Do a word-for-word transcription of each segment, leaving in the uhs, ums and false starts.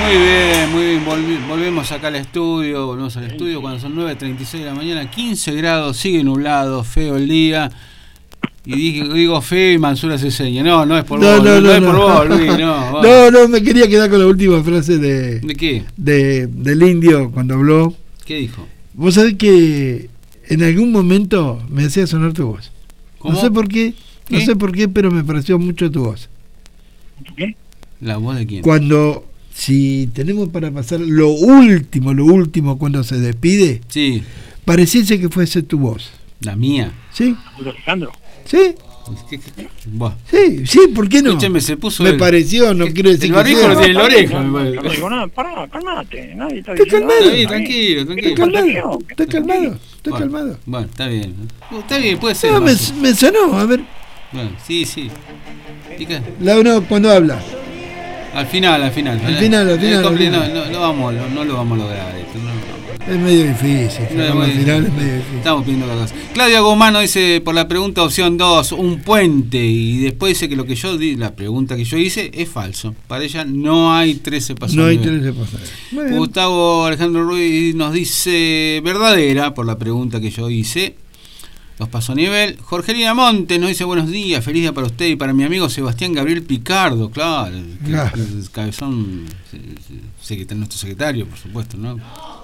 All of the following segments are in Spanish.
Muy bien, muy bien. Volvi- volvemos acá al estudio, volvemos al estudio cuando son nueve treinta y seis de la mañana, quince grados, sigue nublado, feo el día. Y digo, digo feo y Mansur hace seña. No, no es por no, vos, no, no, no, no es no. por vos, Luis, no. Vos. No, no, me quería quedar con la última frase de... ¿De qué? De, del indio cuando habló. ¿Qué dijo? Vos sabés que en algún momento me hacía sonar tu voz. ¿Cómo? No sé por qué, no ¿Qué? sé por qué, pero me pareció mucho tu voz. ¿Qué? ¿La voz de quién? Cuando, si tenemos para pasar lo último, lo último cuando se despide, Sí, pareciese que fuese tu voz. la mía. ¿Sí? Alejandro. ¿Sí? ¿Qué, qué, qué? Buah. Sí, sí, ¿por qué no? Escúchame, se puso me el- pareció, no el- quiero decir el que barbijo sea. lo tiene en la oreja, No, me no, parece. no digo nada, pará, calmate, nadie está Estoy diciendo calmado. nada. Está bien, Está tranquilo, Estoy tranquilo. calmado, estoy calmado, estoy Bueno, calmado. Bueno, está bien. Está bien, puede ser. No, me, Mansur. me sonó, a ver. Bueno, sí, sí. ¿Y qué? La uno cuando habla. Al final, al final. Al final, al El final, compli- al No, final. no, no, vamos, no, no lo vamos a lograr esto. No. Es medio difícil, No, al bueno, final es medio difícil. Estamos pidiendo la cosa. Claudia Gomano dice por la pregunta opción dos, un puente, y después dice que lo que yo di, la pregunta que yo hice es falso. Para ella no hay trece pasos. No hay nivel. trece pasajes. Muy bien. Gustavo Alejandro Ruiz nos dice verdadera por la pregunta que yo hice. Los pasos a nivel. Jorgelina Montes nos dice buenos días, feliz día para usted y para mi amigo Sebastián Gabriel Picardo, claro, que, Claro. que es cabezón, secretario, nuestro secretario, por supuesto, ¿no?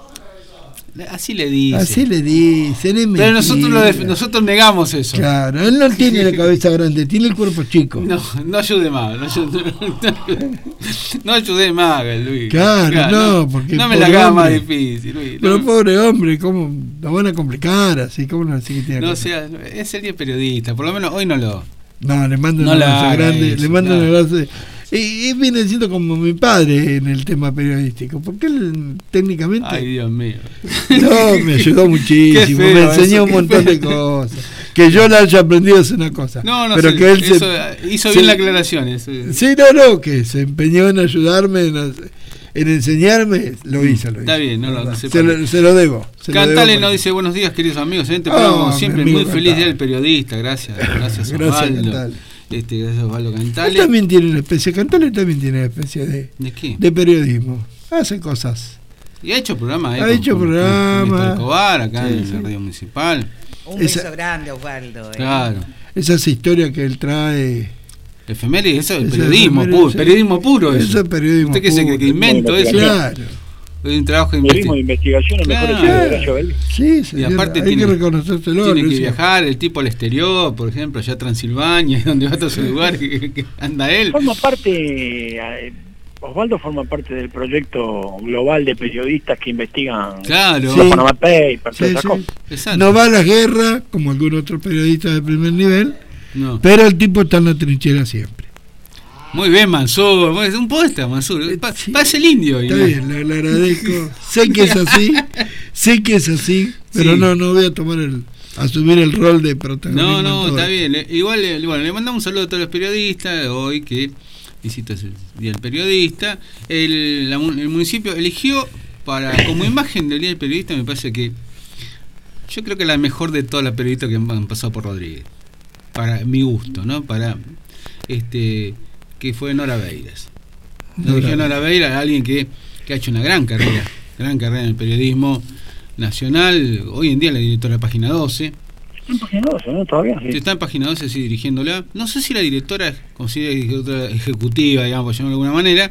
Así le dice. Así le dicen, es Pero nosotros, lo mentira. def- nosotros negamos eso. Claro, él no tiene la cabeza grande, tiene el cuerpo chico. No, no ayude más, no ayude, no ayude más, Luis. Claro, no, porque no me la pobre hagas más hombre. difícil, Luis. Pero no, pobre hombre, ¿cómo lo van a complicar así? ¿Cómo no así que tiene no cabeza? sea, es el día periodista, por lo menos hoy no lo. No, le mando No un la abrazo haga grande, eso, le mando un claro. abrazo. Y, y viene siendo como mi padre en el tema periodístico, porque él técnicamente Ay, Dios mío. no, me ayudó muchísimo, Qué me feo enseñó eso, un qué montón de feo. cosas. Que yo la haya aprendido es una cosa. No, no pero sé, que él eso, se, hizo se- bien la aclaración. eso. Sí, no, no, que se empeñó en ayudarme, en, en enseñarme, lo hizo, lo hizo. Está bien, no lo- ¿verdad? no se se, lo, se lo debo. Se lo Cantale debo nos porque- dice buenos días, queridos amigos. Excelente Ah, programa, como mi siempre, amigo muy feliz Cantale. día del periodista. Gracias, gracias, Gracias, Osvaldo. Cantale. Este, gracias, Osvaldo Él Cantale. también tiene una especie, Cantale también tiene una especie de, ¿De qué? de periodismo. Hace cosas. Y ha hecho programa, ¿eh? Ha con- hecho con- con- programa. Con Néstor Escobar, acá Sí, en sí. la radio municipal. Un Esa- beso grande, Osvaldo. eh. Claro. Esas historias que él trae. Efemérides, eso es Esa periodismo efemérides, puro, sí. periodismo puro eso. Eso es periodismo ¿Usted qué se cree que puro. invento Bueno, eso? Claro. Es un trabajo de Periodismo de investigación. investigación, el mejor Claro. hecho de Horacio Vélez. Sí, señor, aparte hay tiene- que reconocérselo. Tiene que Lucio. viajar el tipo al exterior, por ejemplo, allá a Transilvania, donde va a todos esos lugares que, que anda él. Forma parte, eh, Osvaldo forma parte del proyecto global de periodistas que investigan Claro. Sí. los Panama Papers, todas Sí, esas sí. cosas. Exacto. No va a la guerra, como algún otro periodista de primer nivel, No. pero el tipo está en la trinchera siempre. Muy bien, Mansur. Es un poeta, Mansur. Pa- Sí. Parece el indio. Está ¿no? bien, le, le agradezco. Sé que es así, sé que es así, pero Sí. no, no voy a tomar el, asumir el rol de protagonista. No, en no, todo está esto. bien. Eh, Igual, eh, bueno, le mandamos un saludo a todos los periodistas hoy que visita el Día del Periodista. El, la mu- el municipio eligió para como imagen del Día del Periodista, me parece que yo creo que la mejor de todas las periodistas que han, han pasado por Rodríguez. Para mi gusto, ¿no? Para este que fue Nora Beiras. Nora Eligió a Nora Beiras. Beiras, alguien que, que ha hecho una gran carrera, gran carrera en el periodismo nacional. Hoy en día la directora de Página doce. Está en página doce, ¿no? Todavía. Sí. Está en Página doce, sí, dirigiéndola. No sé si la directora es considera directora ejecutiva, digamos, por llamarlo de alguna manera,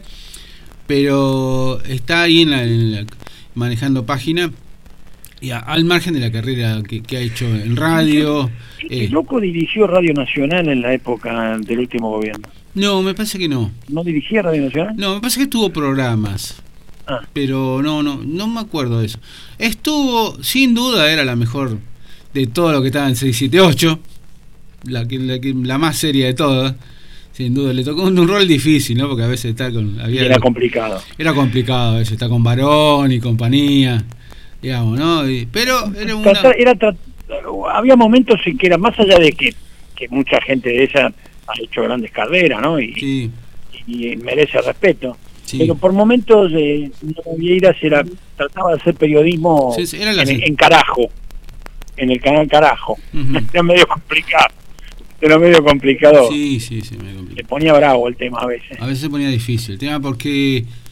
pero está ahí en la, en la- manejando Página y a- al margen de la carrera que, que ha hecho en radio. Este eh, loco dirigió Radio Nacional en la época del último gobierno. no, me parece que no. ¿No dirigía Radio Nacional? No, me parece que tuvo programas. Ah. Pero no, no, no me acuerdo de eso. Estuvo, sin duda, era la mejor de todo lo que estaba en seis siete ocho, la que, la, que, la más seria de todas. Sin duda, le tocó un, un rol difícil, ¿no? Porque a veces está con. Había, Era complicado. era complicado, a veces está con Barón y compañía, digamos, ¿no? Y- pero era una. Tratar- era tra- había momentos en que era más allá de que, que mucha gente de esa ha hecho grandes carreras, ¿no? Y, Sí, y merece respeto. sí. Pero por momentos eh, no Vieiras era trataba de hacer periodismo Sí, sí, era la- en, en Carajo, en el canal Carajo. Ujú. Era medio complicado, era medio complicado. Sí, sí, sí, me Le complica. ponía bravo el tema a veces. A veces se ponía difícil el tema porque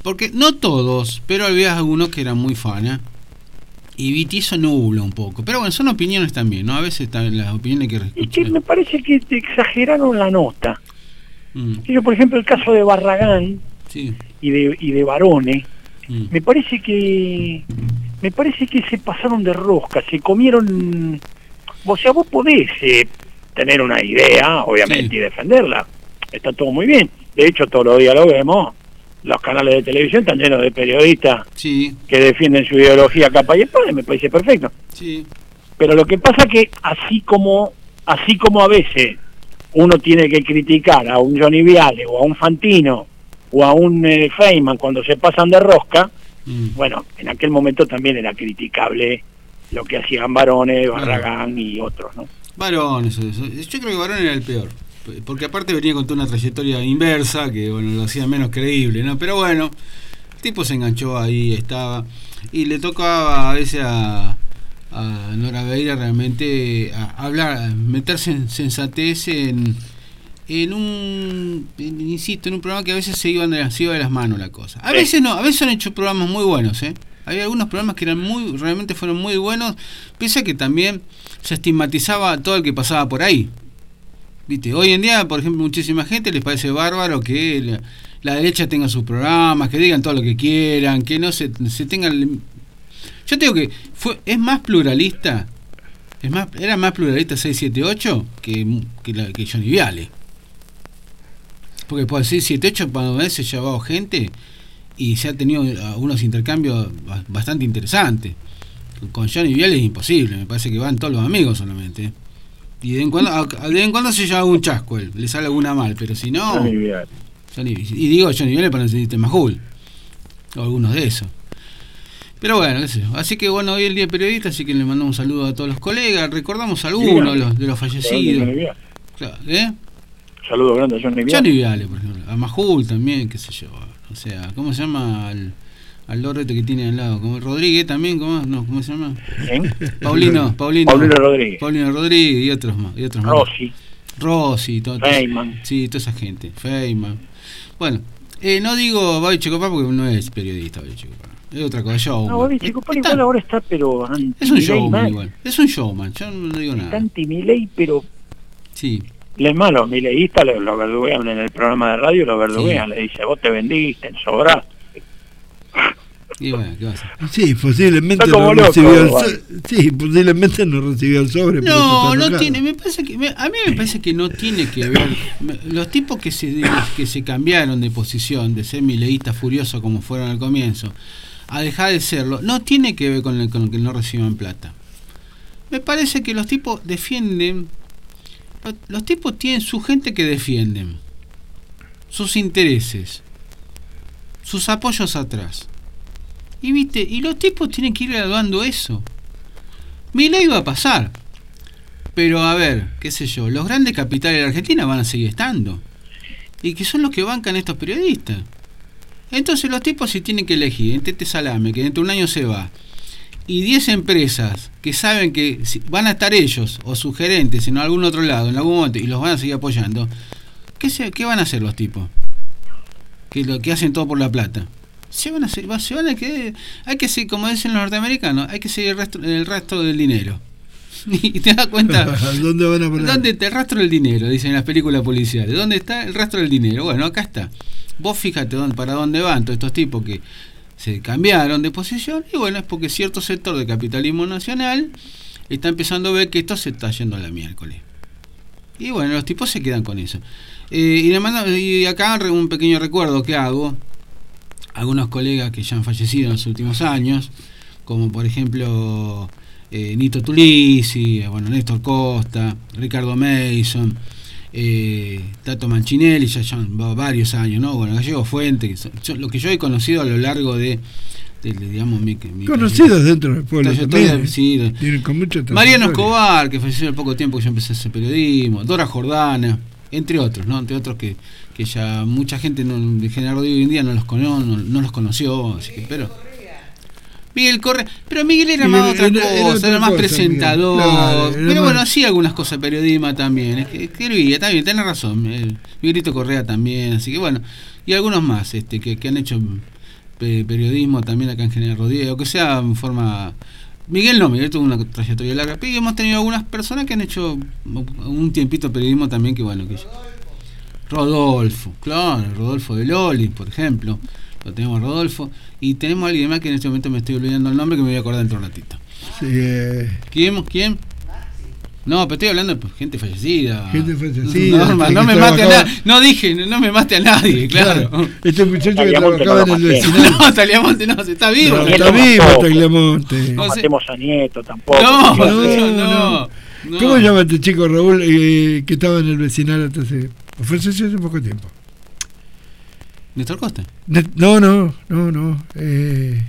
porque no todos, pero había algunos que eran muy fanas. Y Viti eso nubla un poco. Pero bueno, son opiniones también, ¿no? A veces también las opiniones que escuchar. Es que me parece que te exageraron la nota. Mm. Yo, por ejemplo, el caso de Barragán sí. y de y de Barone, mm. me parece que me parece que se pasaron de rosca, se comieron. O sea, vos podés eh, tener una idea, obviamente, sí. y defenderla. Está todo muy bien. De hecho, todos los días lo vemos. Los canales de televisión están llenos de periodistas sí. que defienden su ideología capa y espada, me parece perfecto. Sí. Pero lo que pasa que así como así como a veces uno tiene que criticar a un Johnny Viale o a un Fantino o a un eh, Feynman cuando se pasan de rosca, mm. bueno, en aquel momento también era criticable lo que hacían Barone, Barragán y otros, ¿no? Barone, eso, eso. Yo creo que Barone era el peor. Porque aparte venía con toda una trayectoria inversa que bueno lo hacía menos creíble, ¿no? Pero bueno, el tipo se enganchó ahí, estaba y le tocaba a veces a, a Nora Beira realmente a, a hablar, a meterse en sensatez en en un en, insisto, en un programa que a veces se iban de, se iba de las manos la cosa. A veces no, a veces han hecho programas muy buenos, ¿eh? Había algunos programas que eran muy realmente fueron muy buenos, pese a que también se estigmatizaba a todo el que pasaba por ahí. ¿Viste? Hoy en día, por ejemplo, muchísima gente les parece bárbaro que la, la derecha tenga sus programas, que digan todo lo que quieran, que no se, se tengan. Yo te digo que fue es más pluralista, es más era más pluralista seis siete ocho que que, la, que Johnny Viale. Porque por seis siete ocho cuando se ha llevado gente y se ha tenido unos intercambios bastante interesantes. Con Johnny Viale es imposible, me parece que van todos los amigos solamente. Y de vez en cuando, a, de vez en cuando se lleva un chasco, él, le sale alguna mal, pero si no. Johnny Viale. Johnny, y digo Johnny Viale para no decirte Majul. O algunos de esos. Pero bueno, qué sé yo. Así que bueno, hoy es el día periodista, así que le mandamos un saludo a todos los colegas. Recordamos a algunos de los, de los fallecidos. Claro, ¿eh? Saludo grande a Johnny Viale. Johnny Viale, por ejemplo. A Majul también, qué sé yo. O sea, ¿cómo se llama al, al lorete que tiene al lado? Como Rodríguez también, ¿cómo, no, ¿cómo se llama? ¿Eh? Paulino, Paulino. Paulino Rodríguez. Paulino Rodríguez y otros más. Y otros Rossi. Más. Rossi, todo, Feynman. Sí, toda esa gente. Feynman. Bueno, eh, no digo Babi Checopar porque no es periodista Babi Checopar. Es otra cosa, showman. No, Babi Checopar igual ahora está, pero es un showman igual. Es un showman, yo no digo nada. Está anti-Milei, pero sí. Les malos mileístas lo, lo verduguean en el programa de radio, lo verduguean, sí. Le dice, vos te vendiste, sobraste. Y bueno, ¿qué va a hacer? Sí, posiblemente no loco, recibió el so- sí, posiblemente no recibió el sobre. No, no tiene, me parece que me, a mí me parece que no tiene que ver los tipos que se que se cambiaron de posición, de ser mileístas furiosos como fueron al comienzo, a dejar de serlo, no tiene que ver con el, con que no reciban plata. Me parece que los tipos defienden, los, los tipos tienen su gente que defienden, sus intereses, sus apoyos atrás. Y viste, y los tipos tienen que ir graduando eso. Milei va a pasar. Pero a ver, qué sé yo, los grandes capitales de la Argentina van a seguir estando. Y que son los que bancan estos periodistas. Entonces los tipos si tienen que elegir entre este salame, que dentro de un año se va, y diez empresas que saben que van a estar ellos, o sus gerentes en algún otro lado, en algún momento, y los van a seguir apoyando, ¿qué, se, qué van a hacer los tipos? Que lo que hacen todo por la plata. Se van a hacer, se van a quedar, hay que seguir, como dicen los norteamericanos, hay que seguir el resto, el rastro del dinero. Y te das cuenta, ¿dónde van a poner? ¿Dónde está el rastro del dinero? Dicen en las películas policiales. ¿Dónde está el rastro del dinero? Bueno, acá está. Vos fíjate dónde, para dónde van todos estos tipos que se cambiaron de posición, y bueno, es porque cierto sector del capitalismo nacional está empezando a ver que esto se está yendo a la miércoles. Y bueno, los tipos se quedan con eso. Eh, y, le mando, y acá un pequeño recuerdo que hago. Algunos colegas que ya han fallecido en los últimos años, como por ejemplo eh, Nito Tulisi, bueno, Néstor Costa, Ricardo Mason, eh, Tato Mancinelli, ya llevan varios años, ¿no? Bueno, Gallego Fuente, que son, yo, lo que yo he conocido a lo largo de, de, de digamos, mi, mi conocidos dentro del pueblo también, sí, con mucha Mariano Escobar, que falleció al poco tiempo que yo empecé a hacer periodismo, Dora Jordana, entre otros, ¿no? Entre otros que que ya mucha gente no, de General Rodríguez hoy en día no los conoció, no, no los conoció, así que, pero Miguel Correa, pero Miguel era Miguel, más otra era, cosa, era, otra era más cosa, presentador, claro, pero más... bueno, hacía algunas cosas periodismo también, escribía, también, tenés razón, eh, Miguelito Correa también, así que bueno, y algunos más este que, que han hecho pe- periodismo también acá en General Rodríguez, o que sea en forma... Miguel no, Miguel tuvo una trayectoria larga, pero hemos tenido algunas personas que han hecho un tiempito de periodismo también, que bueno, que Rodolfo, claro, Rodolfo de Loli, por ejemplo, lo tenemos a Rodolfo, y tenemos a alguien más que en este momento me estoy olvidando el nombre, que me voy a acordar dentro de un ratito. Sí, eh. ¿Quién? ¿Quién? No, pero estoy hablando de gente fallecida. Gente fallecida. No, no, no me mate a nadie. No dije, no me mate a nadie, claro. claro. Este muchacho que trabajaba en el vecinal. No, Tagliamonte no, está vivo. No, está vivo Tagliamonte. No matemos a Nieto tampoco. No, no, no, no. no. ¿Cómo se llama este chico, Raúl, eh, que estaba en el vecinal hasta hace, hace poco tiempo? ¿Néstor Costa? No, no, no, no. Eh...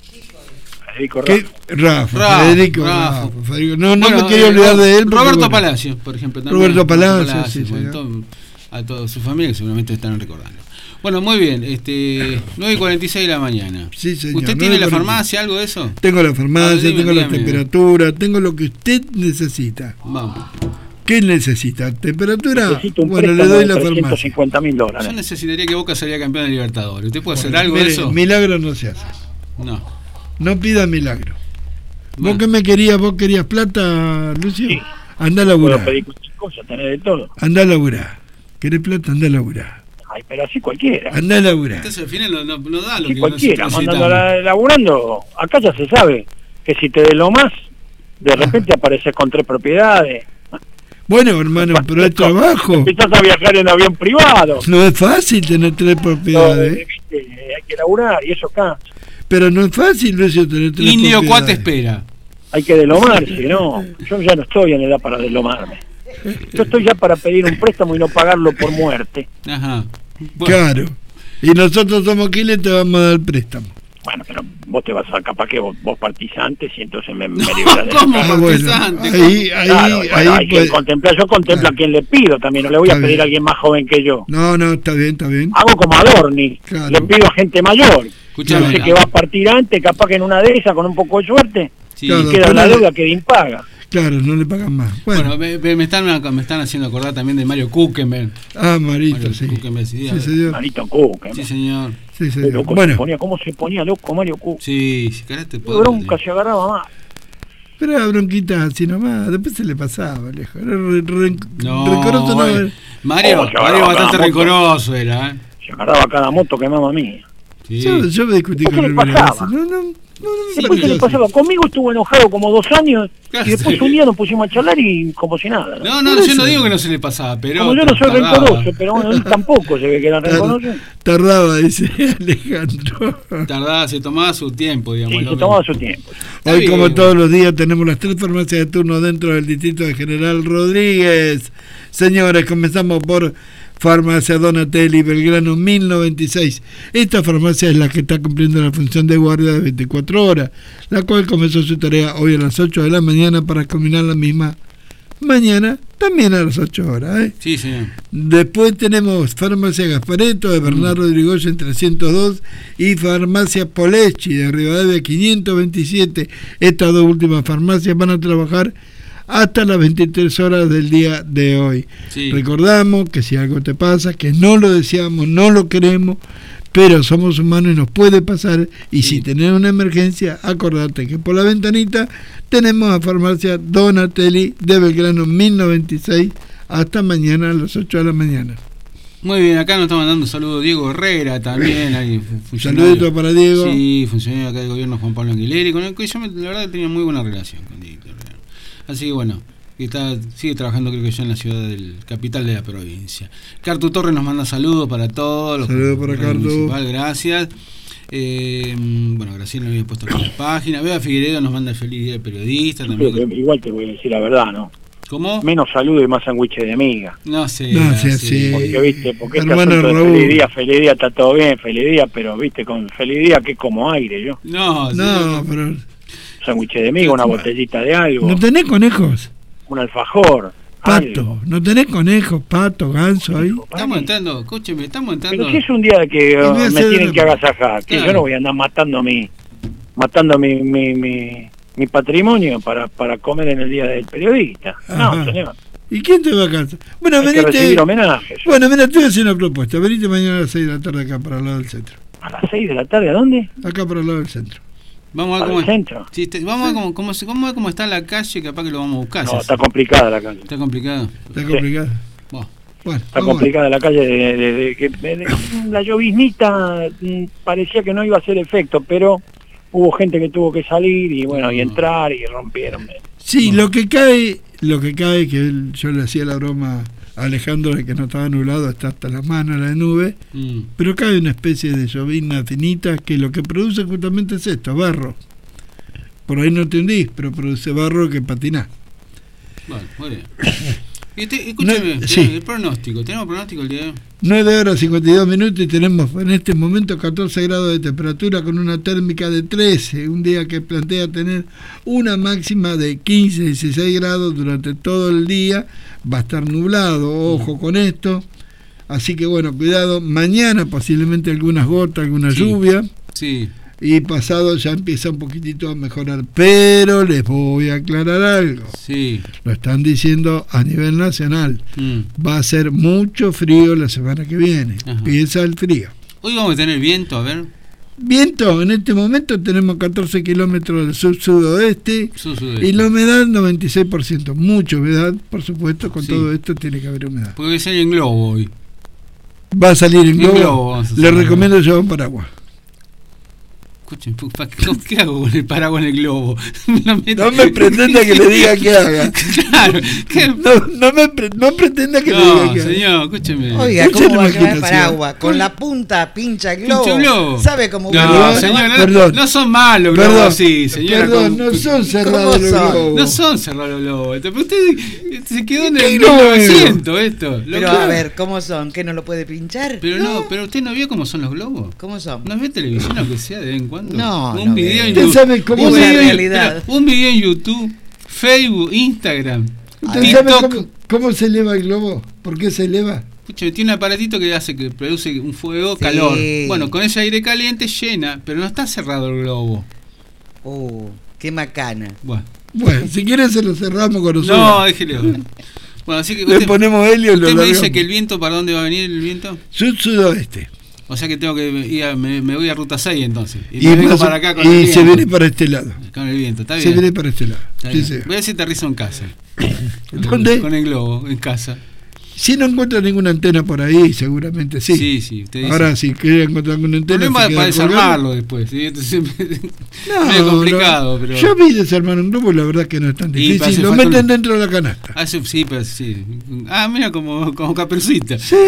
Federico Rafa. Rafa, Rafa, Federico Rafa. Rafa, Federico. No, no bueno, me quería olvidar eh, de él. Roberto bueno, Palacios, por ejemplo. También. Roberto Palacios, Palacio, sí, bueno, sí, todo, a toda su familia que seguramente están recordando. Bueno, muy bien, este nueve y cuarenta y seis de la mañana. Sí, señor. ¿Usted tiene la farmacia, algo de eso? Tengo la farmacia, Ah, dígame, tengo la dígame. temperatura, tengo lo que usted necesita. Vamos. ¿Qué necesita? ¿Temperatura? Necesito un Bueno, le préstamo doy de la trescientos farmacia. cincuenta mil dólares. Yo necesitaría que Boca saliera campeón de Libertadores. ¿Usted puede hacer Bueno, algo mire, de eso? Milagro no se hace. No. No pida milagro. Bueno. ¿Vos qué me querías? ¿Vos querías plata, Lucio? Sí. Andá a Puedo laburar. pedir cualquier cosa, tener de todo. Andá a laburar. ¿Querés plata? Andá a laburar. Ay, pero así cualquiera. Andá a laburar. Entonces al final no, no, no da lo Así que cualquiera, nosotros mandando necesitamos. laburando. Acá ya se sabe que si te de lo más, de repente apareces con tres propiedades. Bueno, hermano, pero es trabajo. Empezás a viajar en avión privado. No es fácil tener tres No, propiedades. viste, hay que laburar y eso acá. Pero no es fácil, Lucio, tener tres Indio propiedades. Cuate espera. Hay que deslomarse, ¿no? Yo ya no estoy en edad para deslomarme. Yo estoy ya para pedir un préstamo y no pagarlo por muerte. Ajá. Bueno, Claro. Y nosotros somos quienes te vamos a dar el préstamo. Bueno, pero vos te vas a, capaz que vos, vos partís antes y entonces me, me liberas de la ¿cómo? casa. Ah, bueno, Partizante, ahí, ahí, Claro, ahí, bueno, hay que puede- contemplar, yo contemplo Claro. a quien le pido también, no le voy a Está pedir bien. a alguien más joven que yo. No, no, está bien, está bien. Hago como Adorni, Claro. le pido a gente mayor. Escuchame, Yo sé que va a partir antes, capaz que en una de esas, con un poco de suerte, sí. Claro. queda la ponele- deuda que impaga. Claro, no le pagan más. Bueno, Bueno, me, me- me están, me están haciendo acordar también de Mario Kuchenberg. ah, Marito, Mario sí. Kuchenberg, sí, Sí, señor. Marito Cuca. Sí, señor. Sí, Qué señor. loco se Bueno, ponía, ¿cómo se ponía loco Mario Cuca? Sí, sí, carajo, te Qué puedo bronca se agarraba más. pero era bronquita así nomás. Después se le pasaba, lejos. Era re- re- No, rencoroso, no. bueno. Mario, Oh, se Mario agarraba bastante cada moto. rencoroso era, ¿eh? Se agarraba cada moto que mamá mía. Sí. Yo, yo me discutí ¿Por qué con le él varias pasaba? veces. No, no, no, no, Sí, Después se le pero- pasaba, conmigo estuvo enojado como dos años Claro, y después sí. un día nos pusimos a charlar y como si nada. ¿no? No, no, Por yo eso. no digo que no se le pasaba, pero. Como yo no soy tardaba. rencoroso, pero bueno, él tampoco se ve que era Claro. rencoroso. Tardaba, dice Alejandro. Tardaba, se tomaba su tiempo, digamos. Sí, lo se mismo. tomaba su tiempo. Está Hoy, bien, como bueno. todos los días, tenemos las tres farmacias de turno dentro del distrito de General Rodríguez. Señores, comenzamos por Farmacia Donatelli, Belgrano mil noventa y seis. Esta farmacia es la que está cumpliendo la función de guardia de veinticuatro horas, la cual comenzó su tarea hoy a las ocho de la mañana para culminar la misma mañana, también a las ocho horas. ¿eh? Sí, señor. Después tenemos Farmacia Gaspareto de Bernardo Rodrigoyen trescientos dos y Farmacia Polechi de Rivadavia quinientos veintisiete. Estas dos últimas farmacias van a trabajar hasta las veintitrés horas del día de hoy. Sí. Recordamos que si algo te pasa, que no lo deseamos, no lo queremos, pero somos humanos y nos puede pasar, y Sí. si tenés una emergencia, acordate que por la ventanita tenemos a Farmacia Donatelli de Belgrano mil noventa y seis hasta mañana a las ocho de la mañana. Muy bien, acá nos está mandando un saludo Diego Herrera también. Ahí, fu- funcionario. Saludito para Diego. Sí, funcionario acá del gobierno Juan Pablo Anguileri, con el que yo me- la verdad tenía muy buena relación con Diego Herrera. Así que bueno, que está, sigue trabajando creo que ya en la ciudad del capital de la provincia. Cartu Torres nos manda saludos para todos. los- Saludos para Radio Cartu. Municipal, gracias. Eh, bueno, Graciela nos había puesto aquí en la página. Bea Figueredo nos manda el feliz día del periodista Yo creo también. que igual te voy a decir la verdad, ¿no? ¿Cómo? Menos saludo y más sándwiches de miga. No sé. No, sí, sí, sí. Porque, viste, porque este Hermano asunto de Raúl. feliz día, feliz día, está todo bien, feliz día, pero, viste, con feliz día que es como aire, yo. No, sí, No, pero Sándwiches de miga, una botellita de algo, ¿no tenés conejos? un alfajor, Pato, algo. ¿no tenés conejos? Pato, ganso ahí. Estamos entrando, escúcheme, estamos entrando. Pero si es un día de que Y voy a uh, me hacer- tienen que agasajar, que Claro. yo no voy a andar matando mi matando mi mi, mi, mi patrimonio para, para comer en el día del periodista. Ajá. No, señor. ¿Y quién te va a casar? Bueno, Hay que venite. recibir homenajes. Bueno, mira, te voy a hacer una propuesta. Venite mañana a las seis de la tarde acá para el lado del centro. ¿A las seis de la tarde? ¿A dónde? Acá por el lado del centro. Vamos a ver cómo, centro. Sí, te, vamos a ver cómo, cómo, cómo, cómo está la calle, capaz que lo vamos a buscar. No, está complicada la calle. Está complicado. Está complicada. Sí. Bueno, está complicada la calle de, de, de, de, de, de la lloviznita parecía que no iba a hacer efecto, pero hubo gente que tuvo que salir y bueno, y entrar y rompieron. Sí, no. lo que cae, lo que cae que él, yo le hacía la broma a Alejandro de que no estaba nublado, está hasta las manos la nube, mm. pero cae una especie de llovizna finita que lo que produce justamente es esto, barro. Por ahí no te hundís, pero produce barro que patinás. Bueno, muy bien. Este, escúchame, no, sí. el pronóstico, ¿tenemos pronóstico el día de hoy? nueve horas cincuenta y dos minutos y tenemos en este momento catorce grados de temperatura con una térmica de trece, un día que plantea tener una máxima de quince a dieciséis grados durante todo el día, va a estar nublado, ojo con esto, así que bueno, cuidado, mañana posiblemente algunas gotas, alguna sí. lluvia. Sí. Y pasado ya empieza un poquitito a mejorar, pero les voy a aclarar algo. Sí. Lo están diciendo a nivel nacional. Mm. Va a ser mucho frío la semana que viene. Ajá. Empieza el frío. Hoy vamos a tener viento, a ver. Viento, en este momento tenemos catorce kilómetros del sur-sudoeste y la humedad noventa y seis por ciento. Mucha humedad, por supuesto, con sí. todo esto tiene que haber humedad. Porque sale en globo hoy. Va a salir en, en globo. globo Les recomiendo llevar un paraguas. Escuchen, ¿qué hago con el paraguas en el globo? No me, no me pretenda que le diga qué haga. Claro. ¿Qué? No, no, me pre, no pretenda que no, le diga qué haga. Señor, escúcheme. Oiga, ¿cómo va a llevar paraguas? Con la punta pincha el globo. Pincha el globo. ¿Sabe cómo? No, globo? señor, perdón. No son malos globos, perdón, sí, señora. Perdón, no son cerrados los globos. No son cerrados los globos. Pero usted se quedó en el mil novecientos esto. Pero Lo a ver, ¿cómo son? ¿Qué no lo puede pinchar? Pero no, pero usted no vio cómo son los globos. ¿Cómo son? ¿No ve televisión aunque sea de vez en cuando? No, un no video en ¿Usted YouTube. sabe cómo un, se video en, realidad? un video en YouTube, Facebook, Instagram, ¿Usted TikTok. sabe cómo, cómo se eleva el globo? ¿Por qué se eleva? Escúchame, tiene un aparatito que hace que produce un fuego, sí. calor. Bueno, con ese aire caliente llena, pero no está cerrado el globo. Oh, qué macana. Bueno, bueno si quieren se lo cerramos con nosotros. No, déjelo. Bueno, así que le usted, ponemos helio y lo ¿usted me largamos. dice que el viento, para dónde va a venir el viento? Sur-sudoeste. O sea que tengo que ir a, me, me voy a ruta seis entonces. Y, y me vengo paso, para acá con y el viento. se viene para este lado. Con el viento, está bien. Se viene para este lado. Sí, sí. Voy a decir aterrizo en casa. ¿Dónde? Con el globo, en casa. Si no encuentra ninguna antena por ahí, seguramente sí. Sí, sí. Usted dice. Ahora, si quiere encontrar alguna antena. El problema es para desarmarlo después. ¿Sí? Entonces, no, es complicado. No. Pero... Yo vi desarmar un globo, la verdad que no es tan difícil. Lo meten un... dentro de la canasta. Ah, sí, sí, pero sí. Ah, mira, como, como Caperucita. Sí.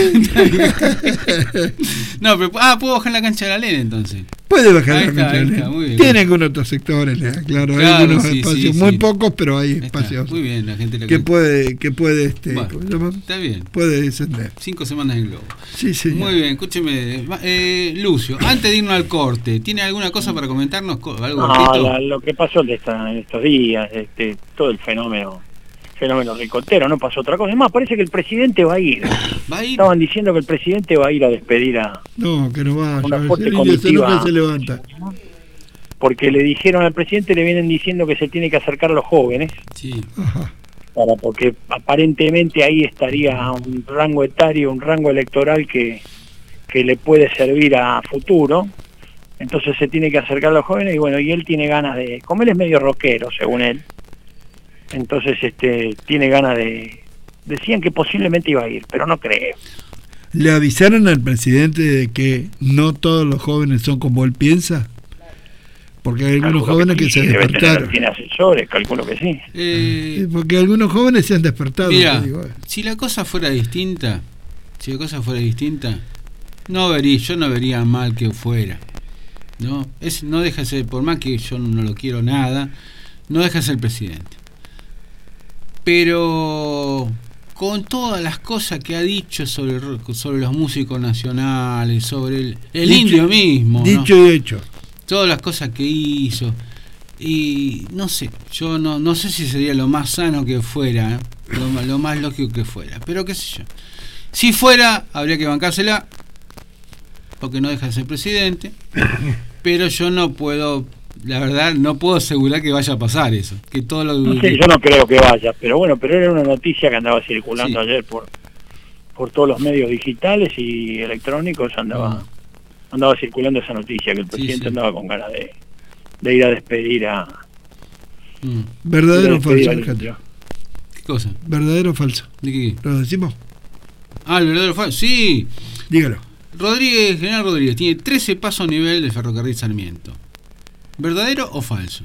No, pero. Ah, puedo bajar en la cancha de la Lena entonces. Puede bajar ahí la está, cancha de la está, Lena. bien, Tiene algunos otros sectores, claro. claro Hay algunos sí, espacios, sí, muy sí. pocos, pero hay espacios. Está, muy bien, la gente la que puede, que puede, este, bueno, está bien. Puede descender. Cinco semanas en globo. Sí, señor. Muy bien, escúcheme. Eh, Lucio, antes de irnos al corte, ¿tiene alguna cosa para comentarnos? ¿Algo no, la, lo que pasó de esta, estos días, este, todo el fenómeno fenómeno ricotero, no pasó otra cosa. Es más, parece que el presidente va a ir. ¿Va a ir? Estaban diciendo que el presidente va a ir a despedir a... No, que no va. Una fuerte comitiva. Se levanta. Porque le dijeron al presidente, le vienen diciendo que se tiene que acercar a los jóvenes. Sí. Ajá. Para, porque aparentemente ahí estaría un rango etario, un rango electoral que, que le puede servir a futuro. Entonces se tiene que acercar a los jóvenes y bueno, y él tiene ganas de... Como él es medio rockero, según él, entonces este tiene ganas de... Decían que posiblemente iba a ir, pero no creo. ¿Le avisaron al presidente de que no todos los jóvenes son como él piensa? Porque hay algunos calculo jóvenes que, sí, que se despertaron. Tener, tiene asesores, calculo que sí. Eh, porque algunos jóvenes se han despertado. Mira, digo. si la cosa fuera distinta, si la cosa fuera distinta, no vería, yo no vería mal que fuera. No, es, no deja de ser, por más que yo no lo quiero nada, no deja de ser el presidente. Pero con todas las cosas que ha dicho sobre, sobre los músicos nacionales, sobre el, el dicho, indio mismo, dicho ¿no? y hecho. Todas las cosas que hizo. Y no sé, yo no, no sé si sería lo más sano que fuera, ¿eh? lo, lo más lógico que fuera, pero qué sé yo. Si fuera, habría que bancársela, porque no deja de ser presidente, pero yo no puedo, la verdad, no puedo asegurar que vaya a pasar eso. Que todo lo no sé, yo no creo que vaya, pero bueno, pero era una noticia que andaba circulando sí. ayer por, por todos los medios digitales y electrónicos, andaba... andaba circulando esa noticia, que el presidente sí, sí. andaba con ganas de, de ir a despedir a... Mm. ¿Verdadero o falso, Alejandro? ¿Qué cosa? ¿Verdadero o falso? ¿De qué? ¿Lo decimos? Ah, el verdadero o falso, sí. Dígalo. Rodríguez, General Rodríguez, tiene trece pasos a nivel del ferrocarril Sarmiento. ¿Verdadero o falso?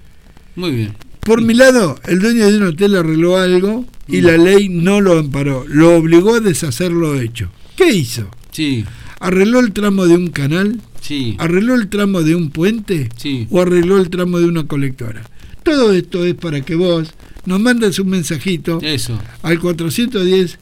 Muy bien. Por sí. mi lado, el dueño de un hotel arregló algo y mm. la ley no lo amparó. Lo obligó a deshacer lo hecho. ¿Qué hizo? Sí. ¿Arregló el tramo de un canal? Sí. ¿Arregló el tramo de un puente? Sí. ¿O arregló el tramo de una colectora? Todo esto es para que vos nos mandes un mensajito Eso. al cuatrocientos diez,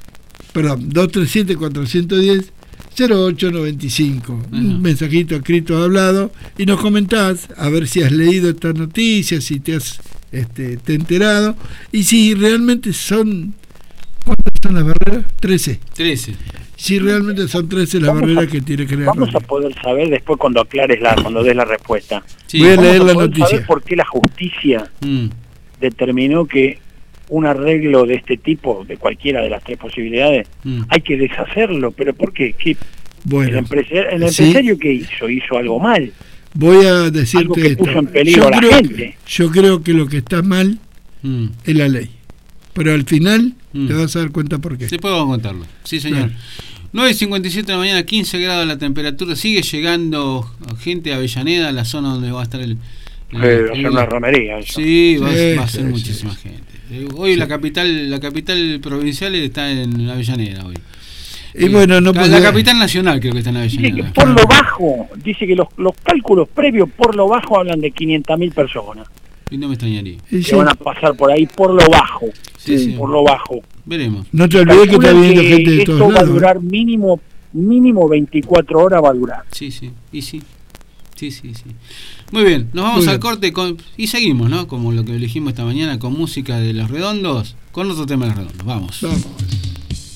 perdón, dos tres siete, cuatrocientos diez, cero ocho noventa y cinco. Uh-huh. Un mensajito escrito hablado y nos comentás a ver si has leído estas noticias, si te has este, te enterado y si realmente son... ¿Cuántas son las barreras? trece. trece. Si realmente son trece las barreras a, que tiene que leer. Vamos a poder saber después cuando aclares la, cuando des la respuesta. Sí. Voy a leer la noticia. Saber por qué la justicia mm. determinó que un arreglo de este tipo, de cualquiera de las tres posibilidades, mm. hay que deshacerlo. ¿Pero por qué? ¿Qué? Bueno, ¿El empresario, el empresario ¿sí? qué hizo? ¿Hizo algo mal? Voy a decirte algo que esto. puso en peligro yo a la creo, gente. Yo creo que lo que está mal mm. es la ley. Pero al final mm. te vas a dar cuenta por qué. Sí, puedo contarlo. Sí, señor. Claro. nueve y cincuenta y siete de la mañana, quince grados la temperatura. Sigue llegando gente a Avellaneda, la zona donde va a estar el... el, el va a ser una romería. Eso. Sí, va, sí, va a ser sí, muchísima sí. gente. Hoy sí. la capital la capital provincial está en Avellaneda hoy. Y eh, bueno, no la, podía... la capital nacional creo que está en Avellaneda. Dice que por lo bajo, dice que los, los cálculos previos por lo bajo hablan de quinientas mil personas. Y no me extrañaría. Que sí. van a pasar por ahí por lo bajo. Sí, sí. Por lo bajo. Veremos. No te olvides que está viendo gente de todos lados. Esto va a durar mínimo mínimo veinticuatro horas va a durar. Sí, sí. Y sí. Sí, sí, sí. Muy bien, nos vamos al corte con, y seguimos, ¿no? Como lo que elegimos esta mañana con música de Los Redondos, con otro tema de Los Redondos. Vamos. Vamos.